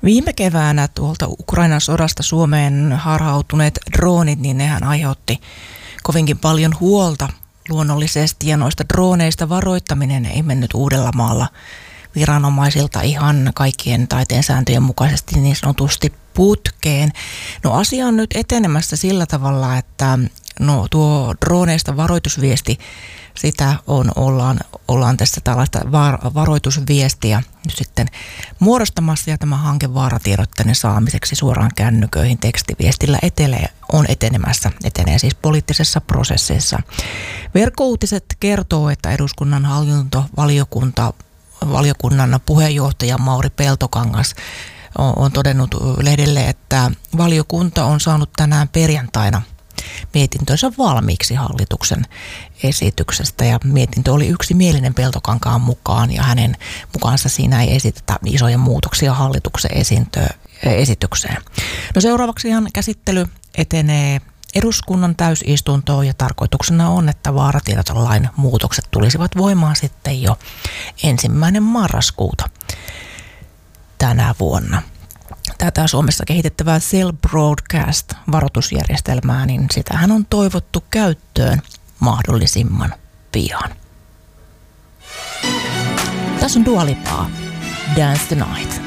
Viime keväänä tuolta Ukrainan sodasta Suomeen harhautuneet droonit, niin nehän aiheutti kovinkin paljon huolta luonnollisesti. Ja noista drooneista varoittaminen ei mennyt Uudellamaalla viranomaisilta ihan kaikkien taiteen sääntöjen mukaisesti niin sanotusti putkeen. No asia on nyt etenemässä sillä tavalla, että tuo droneista varoitusviesti, sitä ollaan tässä tällaista varoitusviestiä nyt sitten muodostamassa, ja tämä hanke vaaratiedotteiden saamiseksi suoraan kännyköihin tekstiviestillä etenee siis poliittisessa prosessissa. Verkkouutiset kertoo, että eduskunnan hallintovaliokunnan puheenjohtaja Mauri Peltokangas on todennut lehdelle, että valiokunta on saanut tänään perjantaina mietintönsä valmiiksi hallituksen esityksestä, ja mietintö oli yksimielinen Peltokankaan mukaan, ja hänen mukaansa siinä ei esitetä isoja muutoksia hallituksen esitykseen. No seuraavaksihan käsittely etenee eduskunnan täysistuntoon, ja tarkoituksena on, että vaaratiedotelain muutokset tulisivat voimaan sitten jo 1. marraskuuta tänä vuonna. Tätä Suomessa kehitettävää Cell Broadcast-varoitusjärjestelmää, niin sitähän on toivottu käyttöön mahdollisimman pian. Tässä on Dua Lipaa, Dance Tonight.